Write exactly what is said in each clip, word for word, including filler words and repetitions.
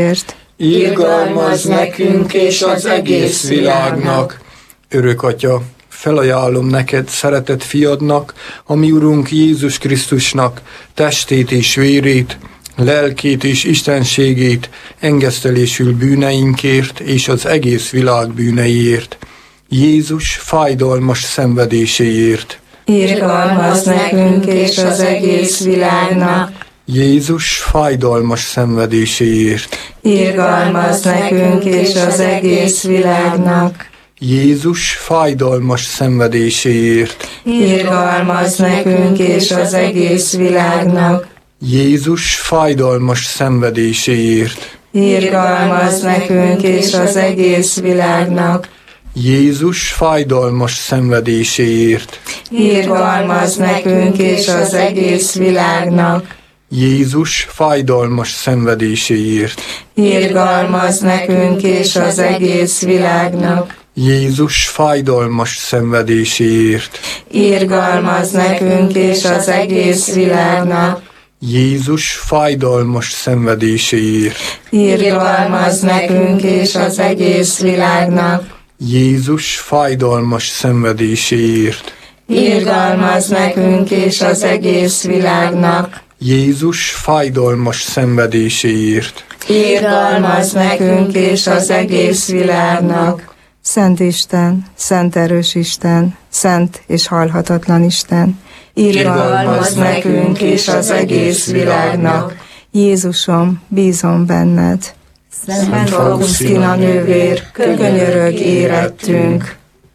Irgalmazz nekünk és az egész világnak. Örök Atya, felajánlom neked, szeretett fiadnak, a mi Urunk Jézus Krisztusnak, testét és vérét, lelkét és istenségét, engesztelésül bűneinkért és az egész világ bűneiért, Jézus fájdalmas szenvedéséért. Irgalmazz nekünk és az egész világnak. Jézus fájdalmas szenvedéséért. Irgalmazz nekünk és az egész világnak. Jézus fájdalmas szenvedéséért. Irgalmazz nekünk és az egész világnak. Jézus fájdalmas szenvedéséért. Irgalmazz nekünk és az egész világnak. Jézus fájdalmas szenvedéséért. Irgalmazz nekünk és az egész világnak. Jézus fájdalmas szenvedéséért. Irgalmazz nekünk és az egész világnak. Jézus fájdalmas szenvedéséért. Irgalmazz nekünk és az egész világnak. Jézus fájdalmas szenvedéséért. Irgalmazz nekünk és az egész világnak. Jézus fájdalmas szenvedéséért. Irgalmazz nekünk és az egész világnak. Jézus fájdalmas szenvedéséért. Irgalmazz nekünk és az egész világnak. Szent Isten, szent erős Isten, szent és halhatatlan Isten, irgalmazz nekünk és az egész világnak. Jézusom, bízom benned. Szent Augustina nővér, könyörög érettünk.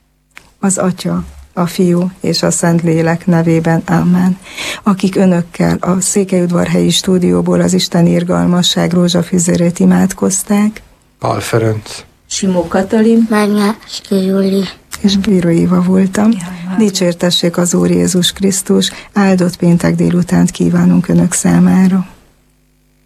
Az Atya, a Fiú és a Szentlélek nevében, ámen. Akik önökkel a Székelyudvarhelyi stúdióból az Isten irgalmasság rózsafüzérét imádkozták, Pál Ferenc, Simó Katalin, Márnyászki Júli és Bíró Éva voltam. Dicsértessék az Úr Jézus Krisztus, áldott péntek délutánt kívánunk önök számára.